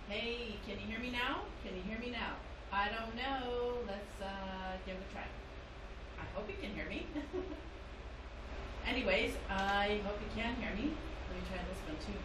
Hey, can you hear me now? Can you hear me now? I don't know. Let's give it a try. I hope you can hear me. Anyways, I hope you can hear me. Let me try this one too.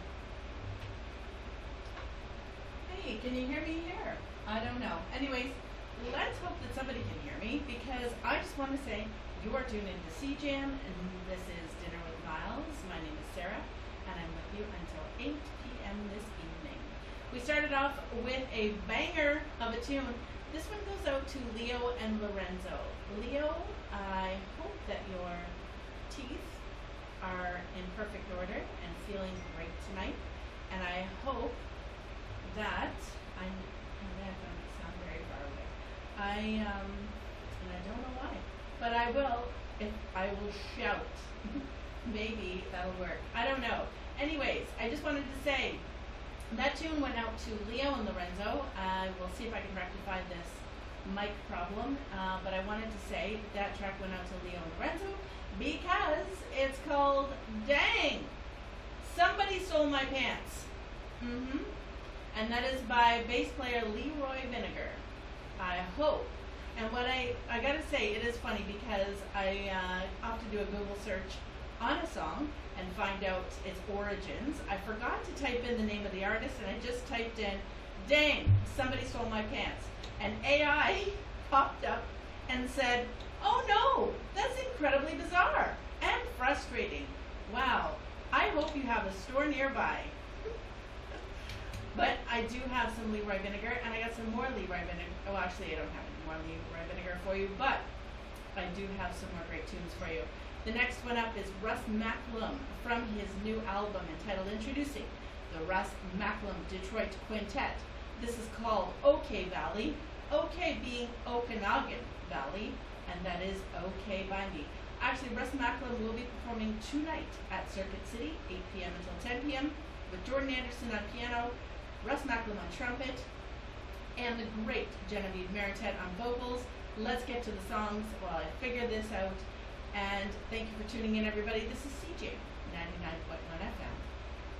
Hey, can you hear me here? I don't know. Anyways, let's hope that somebody can hear me because I just want to say you are tuned into CJAM and this is Dinner with Miles. My name is Sarah and I'm with you until 8 p.m. this evening. We started off with a banger of a tune. This one goes out to Leo and Lorenzo. Leo, I hope that your teeth are in perfect order and feeling great tonight. And I hope that I'm going to sound very far away. And I don't know why, but I will if I will shout. Maybe that'll work. I don't know. Anyways, I just wanted to say that tune went out to Leo and Lorenzo. I will see if I can rectify this mic problem, but I wanted to say that track went out to Leo and Lorenzo because it's called Dang! Somebody Stole My Pants. And that is by bass player Leroy Vinegar. I hope. And what I gotta say, it is funny because I often do a Google search on a song and find out its origins. I forgot to type in the name of the artist and I just typed in, Dang, Somebody Stole My Pants. And AI popped up and said, oh no, that's incredibly bizarre and frustrating. Wow, I hope you have a store nearby. But I do have some Leroy Vinegar, and I got some more Leroy Vinegar. Oh, actually, I don't have any more Leroy Vinegar for you, but I do have some more great tunes for you. The next one up is Russ Macklem from his new album entitled Introducing the Russ Macklem Detroit Quintet. This is called OK Valley, OK being Okanagan Valley, and that is OK by me. Actually, Russ Macklem will be performing tonight at Circuit City, 8 p.m. until 10 p.m. with Jordan Anderson on piano, Russ Macklem on trumpet, and the great Genevieve Maritet on vocals. Let's get to the songs while I figure this out. And thank you for tuning in, everybody. This is CJ, 99.1 FM.